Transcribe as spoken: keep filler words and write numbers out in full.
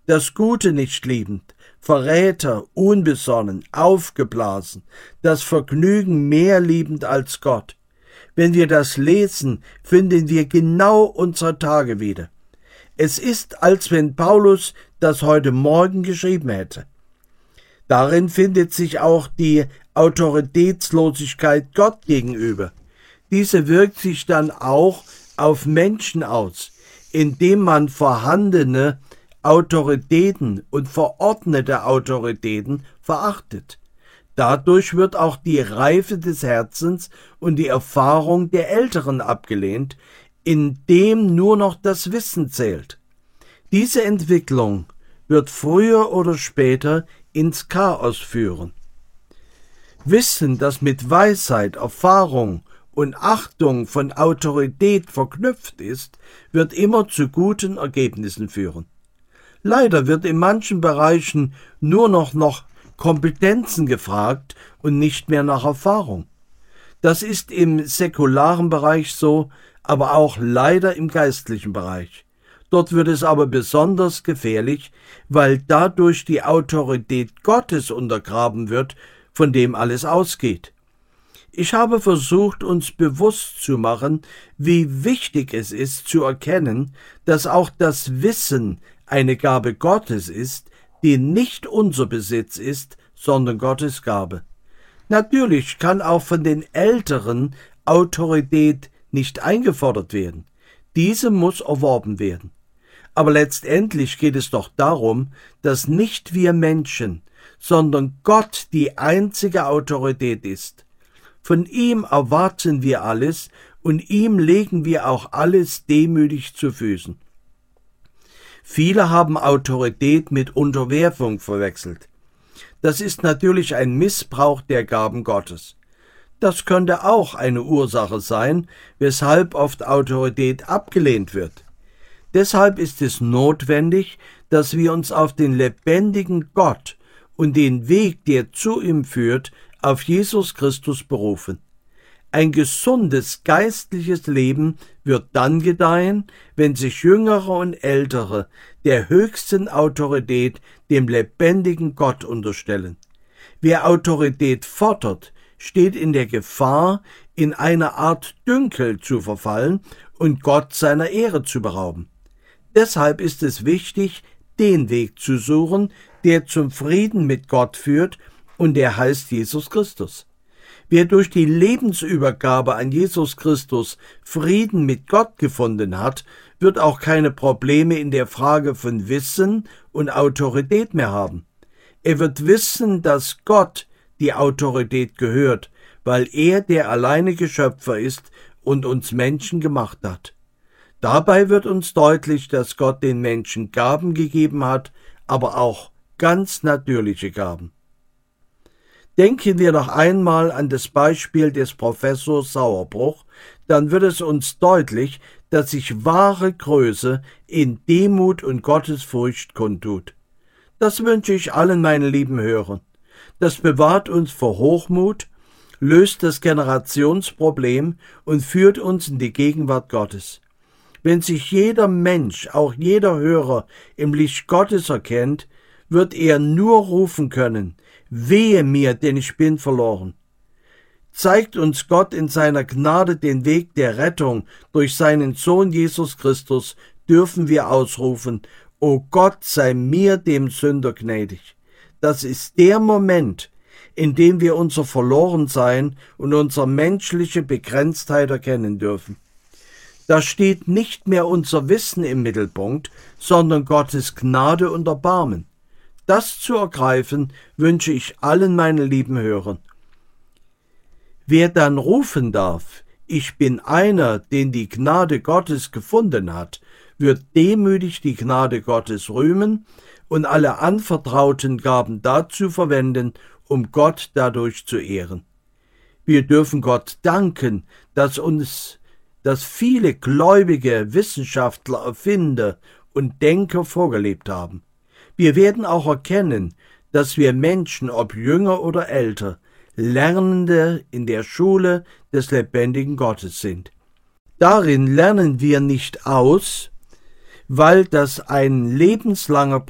das Gute nicht liebend, Verräter, unbesonnen, aufgeblasen, das Vergnügen mehr liebend als Gott. Wenn wir das lesen, finden wir genau unsere Tage wieder. Es ist, als wenn Paulus das heute Morgen geschrieben hätte. Darin findet sich auch die Autoritätslosigkeit Gott gegenüber. Diese wirkt sich dann auch auf Menschen aus, indem man vorhandene Autoritäten und verordnete Autoritäten verachtet. Dadurch wird auch die Reife des Herzens und die Erfahrung der Älteren abgelehnt, indem nur noch das Wissen zählt. Diese Entwicklung wird früher oder später ins Chaos führen. Wissen, das mit Weisheit, Erfahrung und Achtung von Autorität verknüpft ist, wird immer zu guten Ergebnissen führen. Leider wird in manchen Bereichen nur noch nach Kompetenzen gefragt und nicht mehr nach Erfahrung. Das ist im säkularen Bereich so, aber auch leider im geistlichen Bereich. Dort wird es aber besonders gefährlich, weil dadurch die Autorität Gottes untergraben wird, von dem alles ausgeht. Ich habe versucht, uns bewusst zu machen, wie wichtig es ist, zu erkennen, dass auch das Wissen eine Gabe Gottes ist, die nicht unser Besitz ist, sondern Gottes Gabe. Natürlich kann auch von den Älteren Autorität nicht eingefordert werden. Diese muss erworben werden. Aber letztendlich geht es doch darum, dass nicht wir Menschen, sondern Gott die einzige Autorität ist. Von ihm erwarten wir alles und ihm legen wir auch alles demütig zu Füßen. Viele haben Autorität mit Unterwerfung verwechselt. Das ist natürlich ein Missbrauch der Gaben Gottes. Das könnte auch eine Ursache sein, weshalb oft Autorität abgelehnt wird. Deshalb ist es notwendig, dass wir uns auf den lebendigen Gott und den Weg, der zu ihm führt, auf Jesus Christus berufen. Ein gesundes geistliches Leben wird dann gedeihen, wenn sich Jüngere und Ältere der höchsten Autorität, dem lebendigen Gott, unterstellen. Wer Autorität fordert, steht in der Gefahr, in eine Art Dünkel zu verfallen und Gott seiner Ehre zu berauben. Deshalb ist es wichtig, den Weg zu suchen, der zum Frieden mit Gott führt, und der heißt Jesus Christus. Wer durch die Lebensübergabe an Jesus Christus Frieden mit Gott gefunden hat, wird auch keine Probleme in der Frage von Wissen und Autorität mehr haben. Er wird wissen, dass Gott die Autorität gehört, weil er der alleinige Schöpfer ist und uns Menschen gemacht hat. Dabei wird uns deutlich, dass Gott den Menschen Gaben gegeben hat, aber auch ganz natürliche Gaben. Denken wir noch einmal an das Beispiel des Professors Sauerbruch, dann wird es uns deutlich, dass sich wahre Größe in Demut und Gottesfurcht kundtut. Das wünsche ich allen meinen lieben Hörern. Das bewahrt uns vor Hochmut, löst das Generationsproblem und führt uns in die Gegenwart Gottes. Wenn sich jeder Mensch, auch jeder Hörer, im Licht Gottes erkennt, wird er nur rufen können: Wehe mir, denn ich bin verloren. Zeigt uns Gott in seiner Gnade den Weg der Rettung durch seinen Sohn Jesus Christus, dürfen wir ausrufen: O Gott, sei mir, dem Sünder, gnädig. Das ist der Moment, in dem wir unser Verlorensein und unsere menschliche Begrenztheit erkennen dürfen. Da steht nicht mehr unser Wissen im Mittelpunkt, sondern Gottes Gnade und Erbarmen. Das zu ergreifen, wünsche ich allen meinen lieben Hörern. Wer dann rufen darf: Ich bin einer, den die Gnade Gottes gefunden hat, wird demütig die Gnade Gottes rühmen und alle anvertrauten Gaben dazu verwenden, um Gott dadurch zu ehren. Wir dürfen Gott danken, dass uns dass viele gläubige Wissenschaftler, Erfinder und Denker vorgelebt haben. Wir werden auch erkennen, dass wir Menschen, ob jünger oder älter, Lernende in der Schule des lebendigen Gottes sind. Darin lernen wir nicht aus, weil das ein lebenslanger